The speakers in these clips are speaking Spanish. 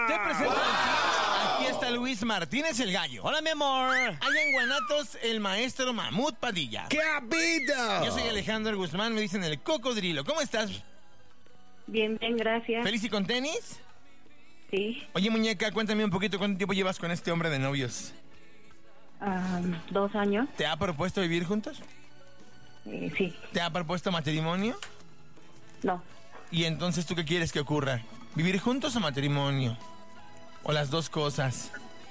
Te presento aquí está Luis Martínez el Gallo. Hola, mi amor. Allá en Guanatos, el maestro Mamut Padilla. ¡Qué habido! Yo soy Alejandro Guzmán, me dicen el cocodrilo. ¿Cómo estás? Bien, gracias. ¿Feliz y con tenis? Sí, Oye, muñeca, cuéntame un poquito cuánto tiempo llevas con este hombre de novios. 2 años. ¿Te ha propuesto vivir juntos? Sí, ¿Te ha propuesto matrimonio? no. ¿Y entonces tú qué quieres que ocurra? ¿Vivir juntos o matrimonio? ¿O las dos cosas?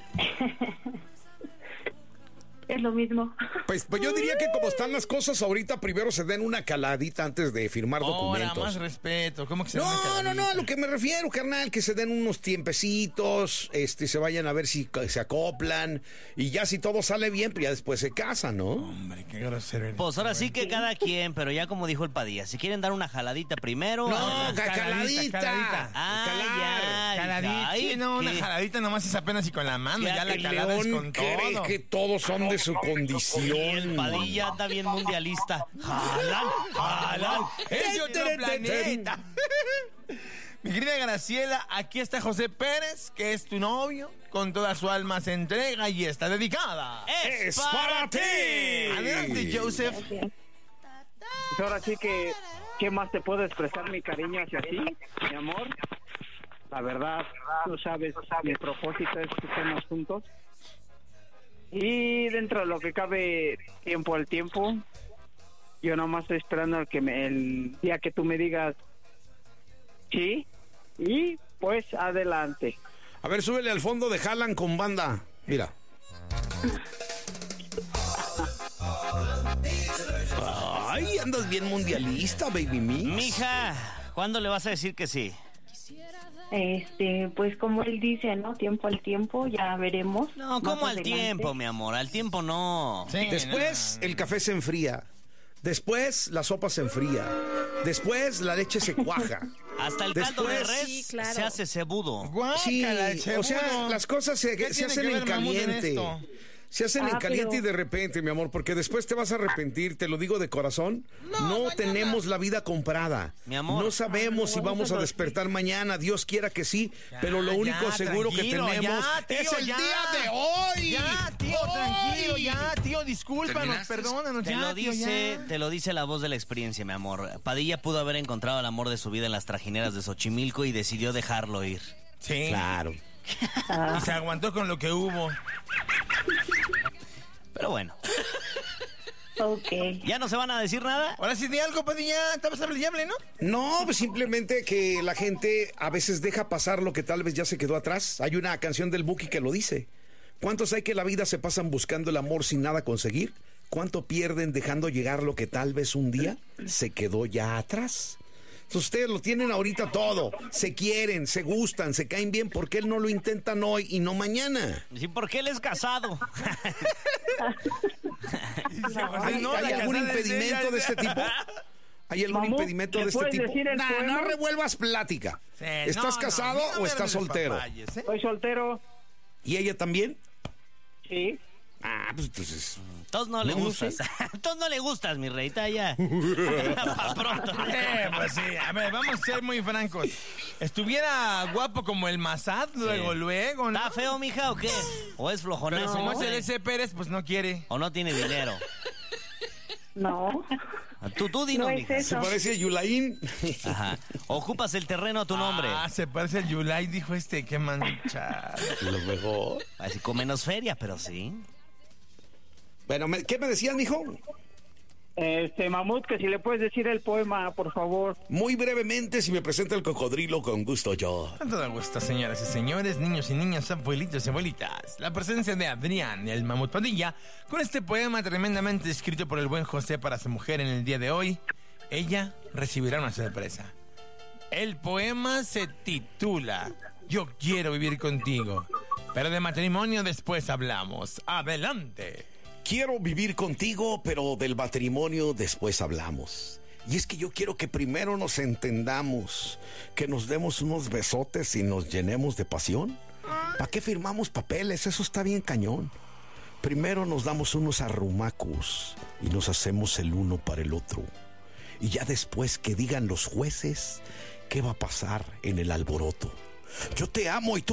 Es lo mismo. Pues yo diría que como están las cosas ahorita, primero se den una caladita antes de firmar Ahora, documentos. más respeto. ¿Cómo que se da una No, caladita? a lo que me refiero, carnal, que se den unos tiempecitos, se vayan a ver si se acoplan, y ya si todo sale bien, pues ya después se casan, ¿no? Hombre, qué grosero eres. Pues ahora sí que cada quien, pero ya como dijo el Padilla, si quieren dar una jaladita primero... No, adelante. caladita. Ah, ya. Jaladita. Ay, Sí, no, una ¿qué? jaladita nomás es apenas y con la mano. Ya la El calada es León con cree todo. que todos son de su Y el condición. Padilla anda bien mundialista. Jalan. Es de otro planeta. Mi querida Graciela, aquí está José Pérez, que es tu novio. Con toda su alma se entrega y está dedicada. ¡Es para ti! Adelante, Joseph. Gracias. Pues ahora sí que, ¿qué más te puedo expresar mi cariño hacia ti, mi amor? La verdad, tú sabes, mi propósito es que estemos juntos. Y dentro de lo que cabe, tiempo al tiempo, yo nomás estoy esperando el día que tú me digas sí, y pues adelante. A ver, súbele al fondo de Jalan con banda. Mira. Ay, andas bien mundialista, baby mix. Mija, ¿cuándo le vas a decir que sí? Pues como él dice, ¿no? Tiempo al tiempo, ya veremos. No, Más ¿cómo al adelante. tiempo, mi amor? Al tiempo no. Sí, Después no. el café se enfría. Después la sopa se enfría. Después la leche se cuaja. Hasta el caldo de Después- res Sí, claro. se hace cebudo. Sí, Guácala, el o sea, seguro. las cosas ¿Qué se tiene hacen que en ver Mamut en caliente. esto? Se hacen en caliente pero- y de repente, mi amor, porque después te vas a arrepentir, te lo digo de corazón. No tenemos la vida comprada. Mi amor. No sabemos si vamos a despertar mañana, Dios quiera que sí, pero lo único ya, seguro que tranquilo, tenemos ya, tío, es el ya. día de hoy. Ya, tío, Hoy. tranquilo, ya, tío, discúlpanos, perdónanos, Te ya, lo tío, dice, ya. te lo dice la voz de la experiencia, mi amor. Padilla pudo haber encontrado el amor de su vida en las trajineras de Xochimilco y decidió dejarlo ir. Sí, Claro. y se aguantó con lo que hubo. Pero bueno, Ok. ¿ya no se van a decir nada? Ahora sí, di algo, Padilla, estabas hablable, ¿no? No, pues simplemente que la gente a veces deja pasar lo que tal vez ya se quedó atrás. Hay una canción del Buki que lo dice. ¿Cuántos hay que en la vida se pasan buscando el amor sin nada conseguir? ¿Cuánto pierden dejando llegar lo que tal vez un día se quedó ya atrás? Entonces ustedes lo tienen ahorita todo. Se quieren, se gustan, se caen bien. ¿Por qué no lo intentan hoy y no mañana? Sí, porque él es casado. ¿Hay, No, la hay algún casada es impedimento ella. de este tipo? ¿Hay algún Mamut, impedimento ¿le de este puedes tipo? decir el Nah, poema? no revuelvas plática. Sí, ¿Estás no, casado no, no o me estás hables soltero? papayes, ¿eh? Soy soltero, ¿Y ella también? sí. Ah, pues entonces... Todos no le No gustas. sé. Todos no le gustas, mi rey. Está ya. Pa' pronto. Pues sí, a ver, vamos a ser muy francos. ¿Estuviera guapo como el Mazad luego, ¿no? ¿Está feo, mija, o qué? ¿O es Pero flojonazo? como es el S. Pérez, pues no quiere. ¿O no tiene dinero? No, Tú dinos, no es mija. Se eso. parece a Yulaín. Ajá. Ocupas el terreno a tu nombre. Ah, se parece al Yulai, dijo qué mancha. Lo mejor. Así con menos feria, pero sí. Bueno, ¿qué me decías, mijo? Mamut, que si le puedes decir el poema, por favor. Muy brevemente, si me presenta el cocodrilo, con gusto yo. Con todo gusto, señoras y señores, niños y niñas, abuelitos y abuelitas. La presencia de Adrián, el Mamut Padilla, con este poema tremendamente escrito por el buen José para su mujer en el día de hoy. Ella recibirá una sorpresa. El poema se titula Yo quiero vivir contigo, pero de matrimonio después hablamos. ¡Adelante! Quiero vivir contigo, pero del matrimonio después hablamos. Y es que yo quiero que primero nos entendamos, que nos demos unos besotes y nos llenemos de pasión. ¿Para qué firmamos papeles? Eso está bien cañón. Primero nos damos unos arrumacos y nos hacemos el uno para el otro. Y ya después que digan los jueces qué va a pasar en el alboroto. Yo te amo y tú